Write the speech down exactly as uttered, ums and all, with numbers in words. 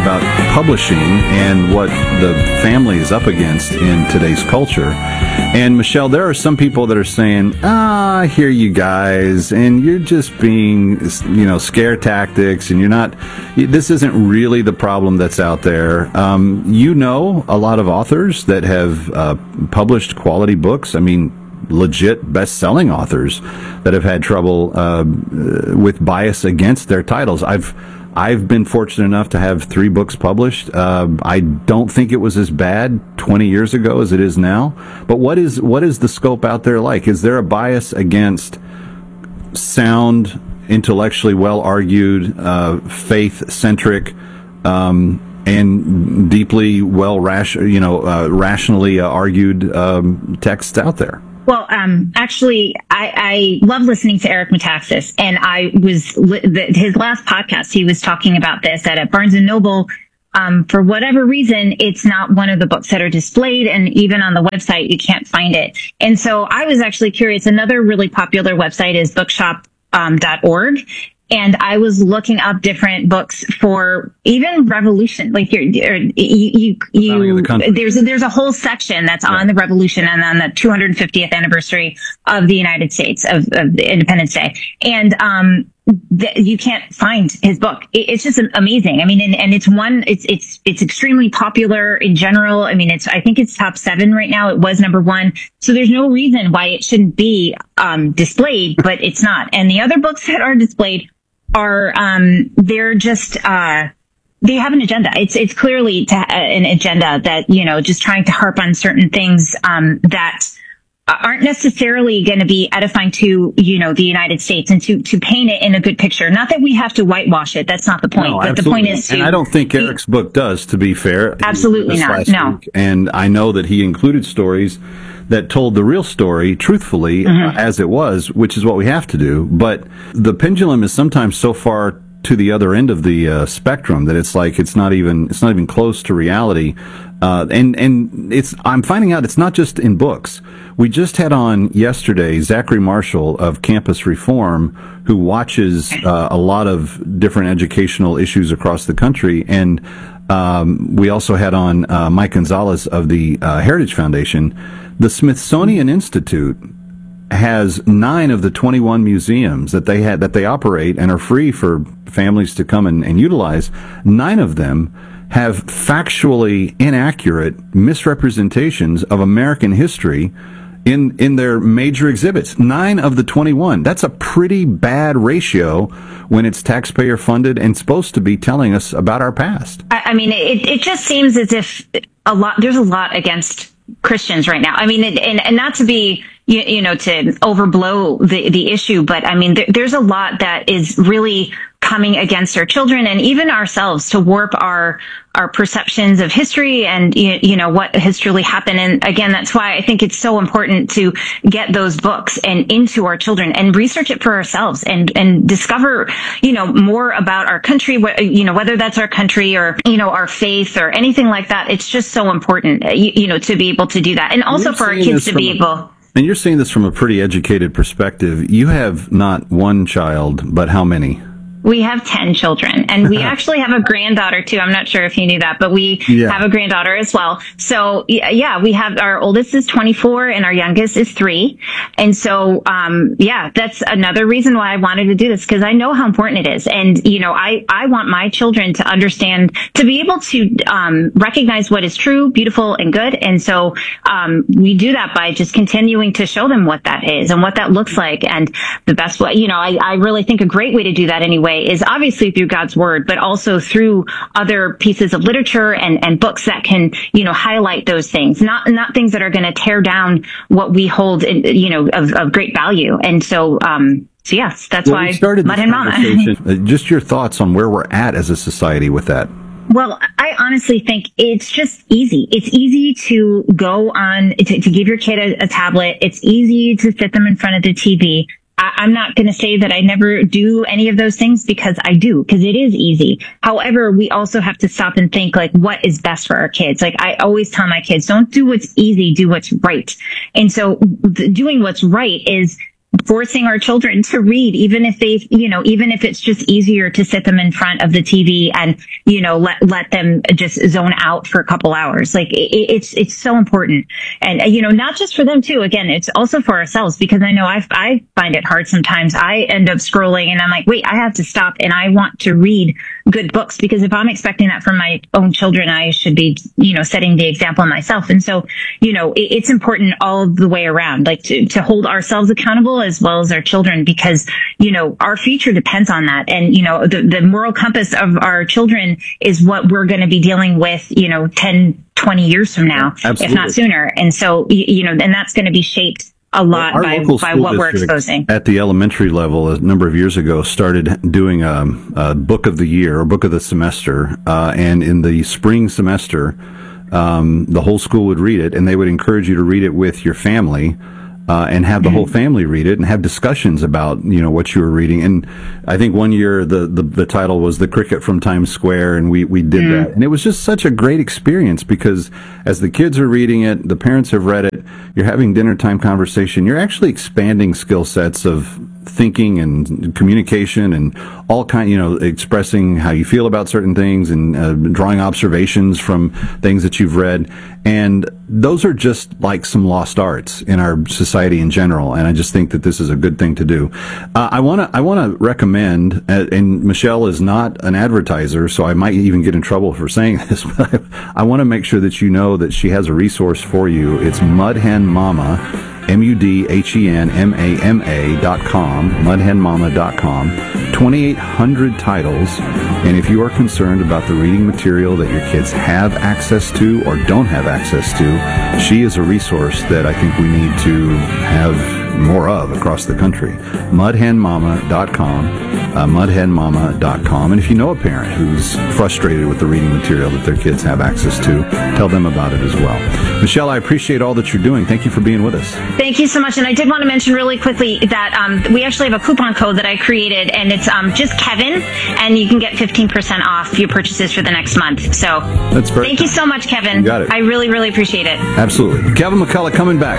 about publishing and what the family is up against in today's culture. And Michelle, there are some people that are saying, ah, I hear you guys, and you're just being, you know, scare tactics, and you're not, this isn't really the problem that's out there. Um, you know a lot of authors that have uh, published quality books. I mean, legit best-selling authors that have had trouble uh, with bias against their titles. I've I've been fortunate enough to have three books published. Uh, I don't think it was as bad twenty years ago as it is now. But what is what is the scope out there like? Is there a bias against sound, intellectually well-argued, uh, faith-centric, um, and deeply well, ration, you know, uh, rationally uh, argued um, texts out there? Well, um, actually, I, I love listening to Eric Metaxas, and I was li- the, his last podcast. He was talking about this that at Barnes and Noble, um, for whatever reason, it's not one of the books that are displayed, and even on the website, you can't find it. And so I was actually curious. Another really popular website is bookshop dot org. And I was looking up different books for even Revolution. Like you're, you're, you, you, you the there's a, there's a whole section that's yeah. on the Revolution and on the two hundred fiftieth anniversary of the United States of, of Independence Day. And um, th- you can't find his book. It, it's just amazing. I mean, and, and it's one. It's it's it's extremely popular in general. I mean, it's I think it's top seven right now. It was number one. So there's no reason why it shouldn't be um, displayed, but it's not. And the other books that are displayed are, um, they're just, uh, they have an agenda. It's, it's clearly to, uh, an agenda that, you know, just trying to harp on certain things, um, that aren't necessarily going to be edifying to, you know, the United States, and to, to paint it in a good picture. Not that we have to whitewash it. That's not the point. No, but absolutely. The point is to, and I don't think Eric's book does, to be fair. Absolutely not. No. Week. And I know that he included stories that told the real story truthfully, mm-hmm. uh, as it was, which is what we have to do. But the pendulum is sometimes so far to the other end of the uh, spectrum that it's like it's not even it's not even close to reality. Uh, and and it's I'm finding out it's not just in books. We just had on yesterday Zachary Marshall of Campus Reform, who watches uh, a lot of different educational issues across the country, and um, we also had on uh, Mike Gonzalez of the uh, Heritage Foundation. The Smithsonian Institute has nine of the twenty-one museums that they had that they operate and are free for families to come and, and utilize. Nine of them have factually inaccurate misrepresentations of American history in in their major exhibits. Nine of the twenty-one. That's a pretty bad ratio when it's taxpayer funded and supposed to be telling us about our past. I, I mean, it it just seems as if a lot there's a lot against Christians right now. I mean, it, and, and not to be, you, you know, to overblow the, the issue, but I mean, there, there's a lot that is really coming against our children and even ourselves to warp our, our perceptions of history and, you, you know, what has truly happened. And again, that's why I think it's so important to get those books and into our children and research it for ourselves and, and discover, you know, more about our country, what, you know, whether that's our country or, you know, our faith or anything like that. It's just so important, you, you know, to be able to do that. And also for our kids to be able. And you're seeing this from a pretty educated perspective. You have not one child, but how many? We have ten children, and we actually have a granddaughter too. I'm not sure if you knew that, but we yeah. have a granddaughter as well. So yeah, we have, our oldest is twenty-four and our youngest is three. And so, um, yeah, that's another reason why I wanted to do this, because I know how important it is. And, you know, I, I want my children to understand, to be able to, um, recognize what is true, beautiful, and good. And so, um, we do that by just continuing to show them what that is and what that looks like. And the best way, you know, I, I really think a great way to do that anyway is obviously through God's word, but also through other pieces of literature and, and books that can, you know, highlight those things, not, not things that are going to tear down what we hold, in, you know, of, of great value. And so, um, so yes, that's well, why we started Mud and Mama. Just your thoughts on where we're at as a society with that. Well, I honestly think it's just easy. It's easy to go on, to, to give your kid a, a tablet. It's easy to sit them in front of the T V. I'm not going to say that I never do any of those things, because I do, because it is easy. However, we also have to stop and think, like, what is best for our kids? Like, I always tell my kids, don't do what's easy, do what's right. And so th- doing what's right is forcing our children to read, even if they, you know, even if it's just easier to sit them in front of the T V and, you know, let, let them just zone out for a couple hours. Like it, it's, it's so important. And, you know, not just for them too. Again, it's also for ourselves, because I know I, I find it hard sometimes. I end up scrolling and I'm like, wait, I have to stop and I want to read good books, because if I'm expecting that from my own children, I should be, you know, setting the example myself. And so, you know, it, it's important all the way around, like to, to hold ourselves accountable as well as our children, because, you know, our future depends on that. And, you know, the, the moral compass of our children is what we're going to be dealing with, you know, ten, twenty years from now, Absolutely. if not sooner. And so, you, you know, and that's going to be shaped a lot well, by, by what we're exposing. At the elementary level, a number of years ago, started doing a, a book of the year or book of the semester. Uh, and in the spring semester, um, the whole school would read it, and they would encourage you to read it with your family. Uh, and have the mm-hmm. whole family read it and have discussions about, you know, what you were reading. And I think one year the, the, the title was The Cricket from Times Square, and we, we did mm. that. And it was just such a great experience, because as the kids are reading it, the parents have read it, you're having dinner time conversation, you're actually expanding skill sets of thinking and communication and all kind, you know, expressing how you feel about certain things and uh, drawing observations from things that you've read. And those are just like some lost arts in our society in general. And I just think that this is a good thing to do. Uh, I want to, I want to recommend, uh, and Michelle is not an advertiser, so I might even get in trouble for saying this, but I, I want to make sure that you know that she has a resource for you. It's Mudhen Mama. M U D H E N M A M A dot com, mudhen mama dot com, twenty-eight hundred titles. And if you are concerned about the reading material that your kids have access to or don't have access to, she is a resource that I think we need to have more of across the country. mudhen mama dot com, uh, mudhen mama dot com. And if you know a parent who's frustrated with the reading material that their kids have access to, tell them about it as well. Michelle, I appreciate all that you're doing. Thank you for being with us. Thank you so much. And I did want to mention really quickly that um, we actually have a coupon code that I created, and it's um, just Kevin, and you can get fifteen percent off your purchases for the next month. So That's very thank you so much, Kevin. You got it. I really, really appreciate it. Absolutely. Kevin McCullough coming back.